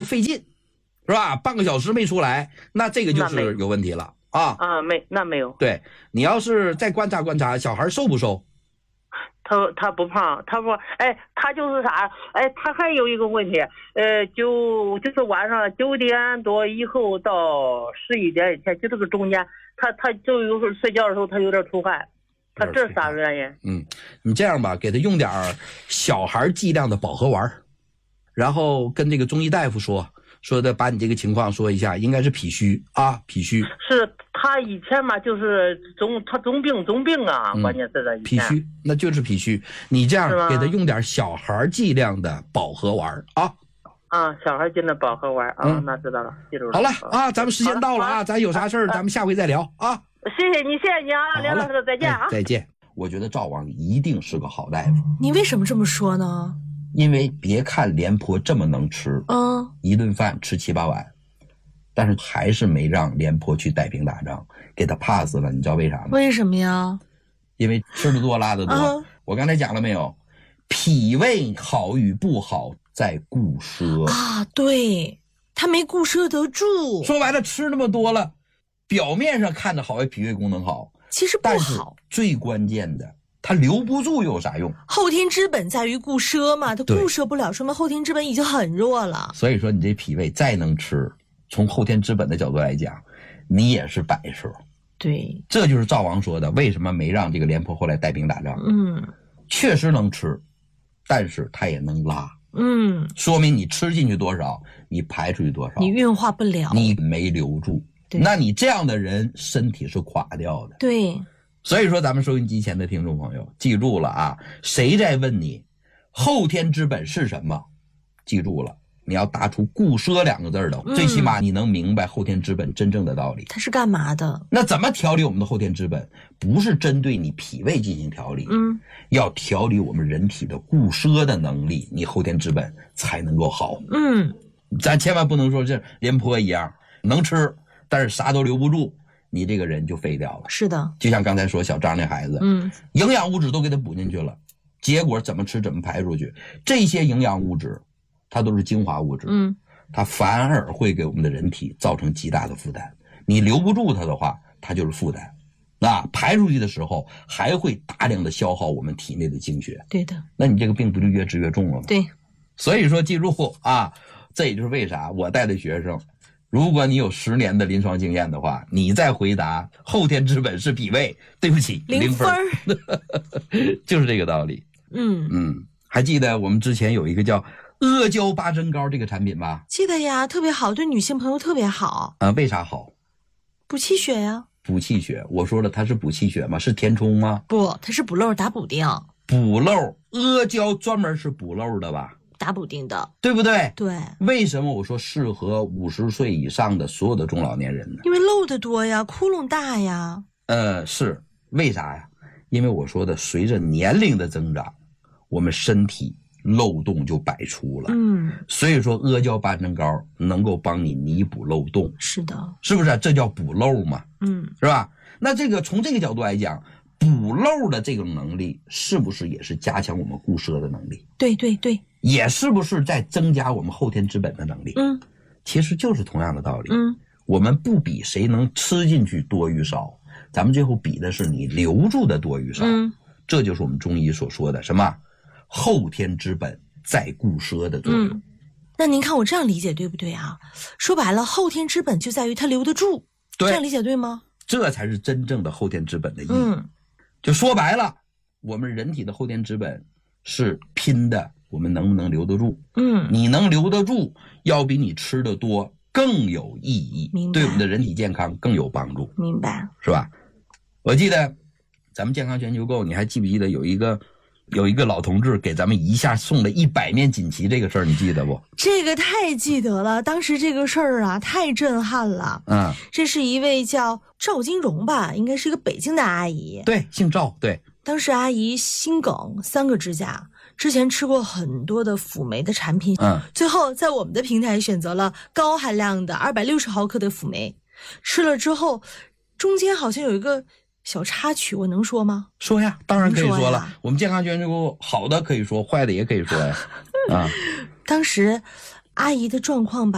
费劲，是吧？半个小时没出来，那这个就是有问题了啊。 那没有。 对，你要是再观察观察，小孩瘦不瘦？ 他不胖，他不，他就是啥，他还有一个问题，就是晚上9点多以后到11点以前，就这个中间，他就有时候睡觉的时候他有点出汗，他这是啥原因？ 你这样吧，给他用点小孩剂量的保和丸，然后跟这个中医大夫说的，把你这个情况说一下，应该是脾虚啊，脾虚。 是他以前嘛，就是他总病啊，关键是这脾虚，那就是脾虚。你这样给他用点小孩剂量的保和丸啊。 小孩剂量保和丸啊，那知道了，记住了。 好了啊，咱们时间到了啊，咱有啥事儿咱们下回再聊啊。 谢谢你啊，梁老师，再见啊。 再见。我觉得赵王一定是个好大夫。 你为什么这么说呢？ 因为别看廉颇这么能吃，一顿饭吃7、8碗，但是还是没让廉颇去带兵打仗，给他怕死了。你知道为啥吗？ 为什么呀？ 因为吃的多拉的多。我刚才讲了没有？脾胃好与不好在固摄啊，对，他没固摄得住。 说白了，吃那么多了，表面上看着好像脾胃功能好， 其实不好。但是最关键的，他留不住有啥用？ 后天之本在于固摄嘛，他固摄不了，说明后天之本已经很弱了。 所以说你这脾胃再能吃，从后天之本的角度来讲，你也是摆设。 对， 这就是赵王说的，为什么没让这个廉颇后来带兵打仗？确实能吃，但是他也能拉。说明你吃进去多少，你排出去多少， 你运化不了， 你没留住。那你这样的人身体是垮掉的。 对。 所以说咱们收音机前的听众朋友记住了啊，谁在问你后天之本是什么，记住了，你要答出固摄2个字的，最起码你能明白后天之本真正的道理。 它是干嘛的？ 那怎么调理我们的后天之本？不是针对你脾胃进行调理，要调理我们人体的固摄的能力，你后天之本才能够好。咱千万不能说是廉颇一样能吃，但是啥都留不住，你这个人就废掉了。 是的， 就像刚才说小张那孩子，营养物质都给他补进去了，结果怎么吃怎么排出去，这些营养物质它都是精华物质，它反而会给我们的人体造成极大的负担。你留不住它的话，它就是负担。排出去的时候还会大量的消耗我们体内的精血。 对的。 那你这个病不就越治越重了吗？ 对。 所以说记住啊，这也就是为啥我带的学生，如果你有10年的临床经验的话，你再回答后天之本是脾胃，对不起，0分就是这个道理。还记得我们之前有一个叫阿胶八珍膏这个产品吧？ 记得呀，特别好，对女性朋友特别好。 为啥好？ 补气血呀。 补气血，我说了它是补气血吗？是填充吗？ 不，它是补漏打补丁。 补漏，阿胶专门是补漏的吧？ 打补丁的， 对不对？ 对。 为什么我说适合50岁以上的所有的中老年人呢？ 因为漏的多呀，窟窿大呀。 是为啥呀？因为我说的，随着年龄的增长，我们身体漏洞就百出了。所以说阿胶八珍膏能够帮你弥补漏洞。 是的， 是不是？这叫补漏嘛？是吧？那这个从这个角度来讲，补漏的这种能力是不是也是加强我们固摄的能力？ 对对对。 也是不是在增加我们后天之本的能力？其实就是同样的道理。我们不比谁能吃进去多与少，咱们最后比的是你留住的多与少。这就是我们中医所说的什么后天之本在固摄的作用。 那您看我这样理解对不对啊？说白了，后天之本就在于它留得住。这样理解对吗？ 这才是真正的后天之本的意义。就说白了，我们人体的后天之本是拼的我们能不能留得住。你能留得住，要比你吃的多更有意义，对我们的人体健康更有帮助。 明白， 是吧？我记得咱们健康全球购，你还记不记得有一个老同志给咱们一下送了100面锦旗这个事儿，你记得不？ 这个太记得了，当时这个事儿啊太震撼了。这是一位叫赵金荣吧，应该是一个北京的阿姨。 对，姓赵。对， 当时阿姨心梗，3个支架，之前吃过很多的辅酶的产品，最后在我们的平台选择了高含量的260毫克的辅酶，吃了之后中间好像有一个小插曲，我能说吗？ 说呀，当然可以说了。我们健康全球购好的可以说，坏的也可以说呀。当时阿姨的状况吧